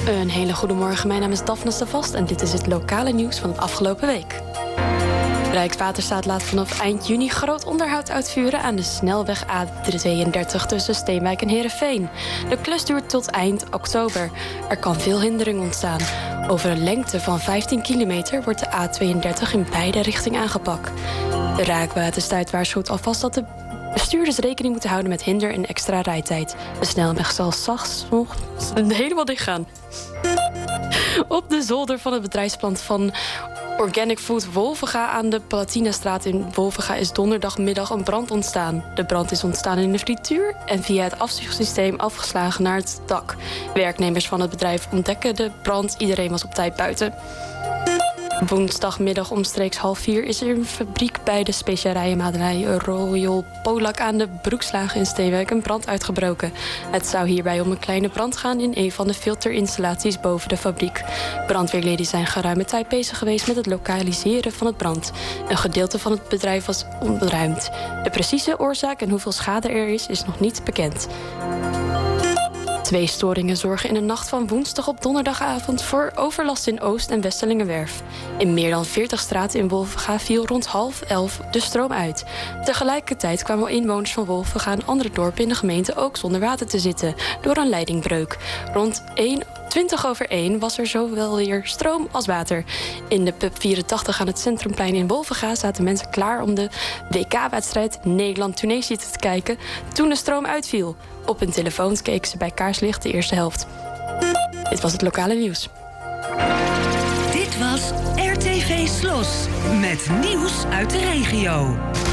Een hele goede morgen, mijn naam is Daphne Stavast en dit is het lokale nieuws van de afgelopen week. Rijkswaterstaat laat vanaf eind juni groot onderhoud uitvoeren aan de snelweg A32 tussen Steenwijk en Heerenveen. De klus duurt tot eind oktober. Er kan veel hindering ontstaan. Over een lengte van 15 kilometer wordt de A32 in beide richtingen aangepakt. De Rijkswaterstaat waarschuwt alvast dat de bestuurders rekening moeten houden met hinder en extra rijtijd. De snelweg zal zacht nog helemaal dicht gaan. Op de zolder van het bedrijfsplant van Organic Food Wolvenga aan de Palatinastraat in Wolvenga is donderdagmiddag een brand ontstaan. De brand is ontstaan in de frituur en via het afzuigsysteem afgeslagen naar het dak. Werknemers van het bedrijf ontdekken de brand. Iedereen was op tijd buiten. Woensdagmiddag omstreeks 3:30 is er een fabriek bij de specerijenmakerij Royal Polak aan de Broekslagen in Steenwijk een brand uitgebroken. Het zou hierbij om een kleine brand gaan in een van de filterinstallaties boven de fabriek. Brandweerleden zijn geruime tijd bezig geweest met het lokaliseren van het brand. Een gedeelte van het bedrijf was ontruimd. De precieze oorzaak en hoeveel schade er is nog niet bekend. 2 storingen zorgen in de nacht van woensdag op donderdagavond voor overlast in Oost- en Westerlingenwerf. In meer dan 40 straten in Wolvenga viel rond 10:30 de stroom uit. Tegelijkertijd kwamen inwoners van Wolvenga en andere dorpen in de gemeente ook zonder water te zitten door een leidingbreuk. Rond 20:01 was er zowel weer stroom als water. In de pub 84 aan het Centrumplein in Wolvenga zaten mensen klaar om de WK-wedstrijd Nederland-Tunesië te kijken toen de stroom uitviel. Op hun telefoons keken ze bij kaarslicht de eerste helft. Dit was het lokale nieuws. Dit was RTV Slos met nieuws uit de regio.